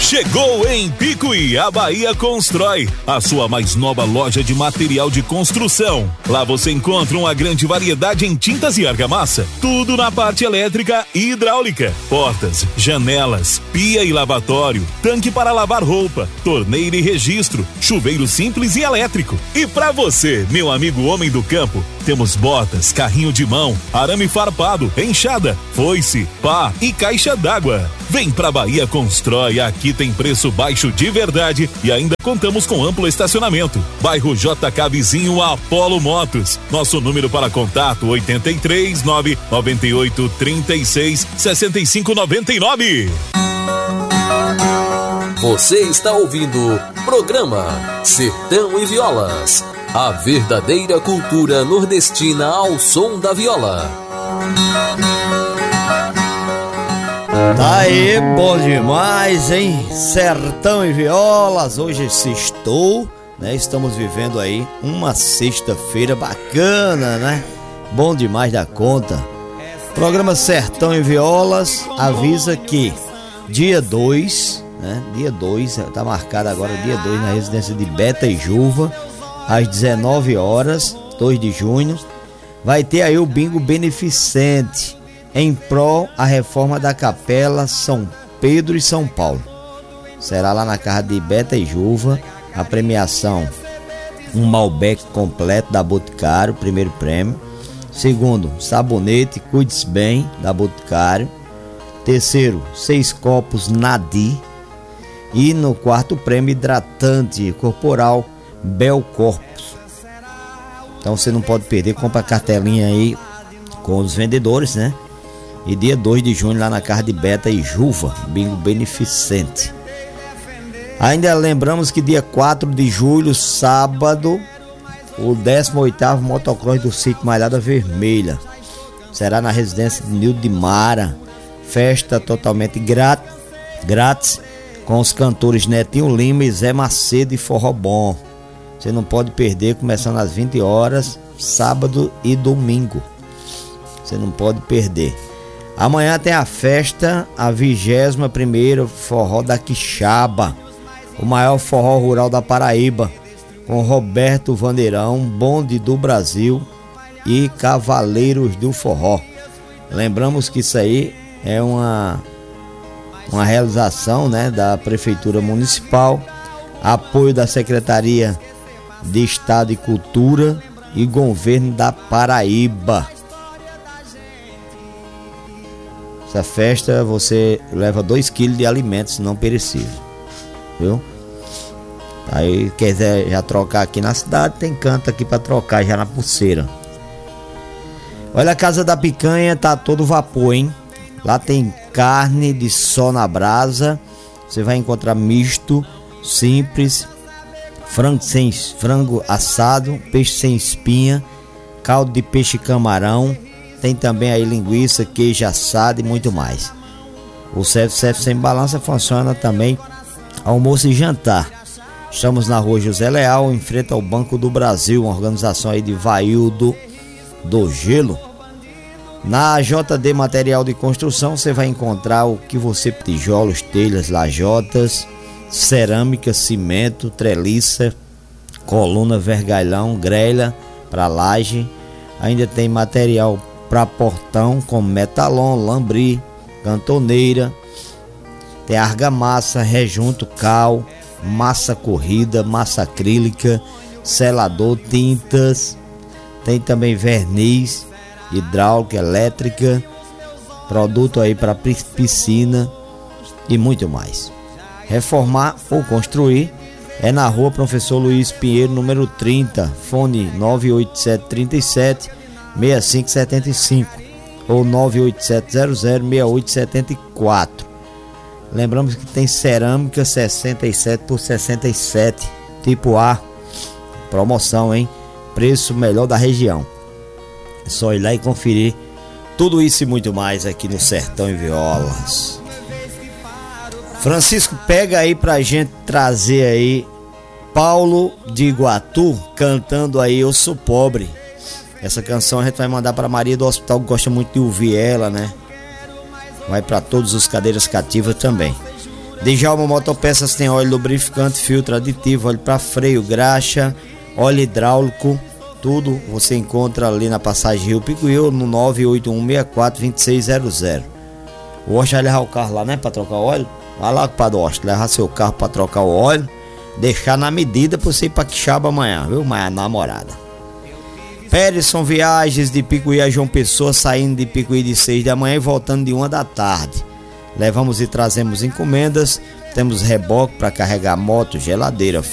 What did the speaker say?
Chegou em Picuí, a Bahia Constrói, a sua mais nova loja de material de construção. Lá você encontra uma grande variedade em tintas e argamassa, tudo na parte elétrica e hidráulica. Portas, janelas, pia e lavatório, tanque para lavar roupa, torneira e registro, chuveiro simples e elétrico. E para você, meu amigo homem do campo, temos botas, carrinho de mão, arame farpado, enxada, foice, pá e caixa d'água. Vem pra Bahia Constrói, aqui tem preço baixo de verdade e ainda contamos com amplo estacionamento. Bairro JK vizinho a Apolo Motos. Nosso número para contato 83 998 36 65 99. Você está ouvindo programa Sertão e Violas, a verdadeira cultura nordestina ao som da viola. Tá aí, bom demais, hein? Sertão e Violas, hoje sextou, né? Estamos vivendo aí uma sexta-feira bacana, né? Bom demais da conta. Programa Sertão e Violas avisa que dia 2, né? Dia 2, tá marcado agora dia 2 na residência de Beta e Juva, às 19 horas, 2 de junho, vai ter aí o bingo beneficente em prol a reforma da Capela São Pedro e São Paulo. Será lá na casa de Beta e Juva. A premiação: um Malbec completo da Boticário, primeiro prêmio. Segundo, sabonete Cuide-se Bem da Boticário. Terceiro, 6 copos Nadi. E no quarto prêmio, hidratante corporal Bel Corpus. Então você não pode perder, compra a cartelinha aí com os vendedores, né? E dia 2 de junho lá na casa de Beta e Juva, bingo beneficente. Ainda lembramos que dia 4 de julho, sábado, o 18º motocross do Sítio Malhada Vermelha. Será na residência de Nildo de Mara. Festa totalmente grátis, com os cantores Netinho Lima e Zé Macedo e Forró Bom. Você não pode perder, começando às 20 horas, sábado e domingo. Você não pode perder. Amanhã tem a festa, a 21ª Forró da Quixaba, o maior forró rural da Paraíba, com Roberto Vandeirão, Bonde do Brasil e Cavaleiros do Forró. Lembramos que isso aí é uma realização, né, da Prefeitura Municipal, apoio da Secretaria de Estado de Cultura e Governo da Paraíba. Essa festa você leva 2 kg de alimentos não perecíveis, viu? Aí quiser já trocar aqui na cidade, tem canto aqui para trocar já na pulseira. Olha, a Casa da Picanha tá todo vapor, hein? Lá tem carne de sol na brasa, você vai encontrar misto, simples, frango assado, peixe sem espinha, caldo de peixe camarão. Tem também aí linguiça, queijo assado e muito mais. O self-service sem balança funciona também almoço e jantar. Estamos na rua José Leal, em frente ao Banco do Brasil, uma organização aí de Vaildo do Gelo. Na JD Material de Construção você vai encontrar o que você: tijolos, telhas, lajotas, cerâmica, cimento, treliça, coluna, vergalhão, grelha para laje. Ainda tem material para portão como metalon, lambri, cantoneira, tem argamassa, rejunto, cal, massa corrida, massa acrílica, selador, tintas. Tem também verniz, hidráulica, elétrica, produto aí para piscina e muito mais. Reformar ou construir é na rua Professor Luiz Pinheiro, número 30, fone 98737 6575 ou 98700 6874. Lembramos que tem cerâmica 67 por 67 tipo A, promoção, hein? Preço melhor da região. É só ir lá e conferir tudo isso e muito mais aqui no Sertão e Violas. Francisco, pega aí pra gente trazer aí Paulo de Iguatu cantando aí Eu Sou Pobre. Essa canção a gente vai mandar pra Maria do Hospital, que gosta muito de ouvir ela, né? Vai pra todos os cadeiras cativas também. Djalma Motopeças tem óleo lubrificante, filtro aditivo, óleo para freio, graxa, óleo hidráulico, tudo você encontra ali na passagem Rio Picuí no 981642600. O Oste vai levar o carro lá, né, para trocar o óleo? Vai lá, compadre Oste, levar seu carro para trocar o óleo, deixar na medida para você ir para Quixaba amanhã, viu? Amanhã, namorada. Perisson Viagens de Picuí a João Pessoa, saindo de Picuí de 6 da manhã e voltando de 1 da tarde. Levamos e trazemos encomendas, temos reboque para carregar moto, geladeira,